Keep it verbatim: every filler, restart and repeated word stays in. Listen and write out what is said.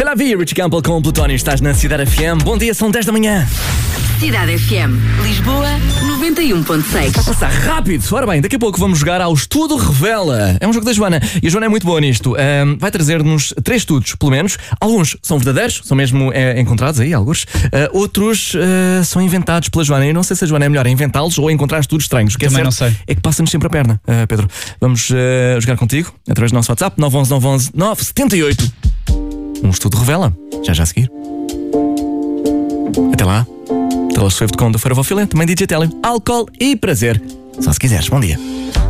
la vie, Rich Campbell com o Plutónio. Estás na Cidade F M. Bom dia, são dez da manhã. Cidade F M, Lisboa, noventa e um ponto seis. Está a passar rápido. Ora bem, daqui a pouco vamos jogar ao Estudo Revela. É um jogo da Joana. E a Joana é muito boa nisto. Um, vai trazer-nos três estudos, pelo menos. Alguns são verdadeiros, são mesmo é, encontrados aí, alguns. Uh, outros uh, são inventados pela Joana. Eu não sei se a Joana é melhor a inventá-los ou a encontrar estudos estranhos. O que é Também certo não sei. é que passa-nos sempre a perna, uh, Pedro. Vamos uh, jogar contigo através do nosso WhatsApp nove um um nove um um nove sete oito. Um Estudo Revela. Já já a seguir. Até lá. Taylor Swift com The Fear of Ophelia, também D J Telly, álcool e prazer. Só se quiseres. Bom dia.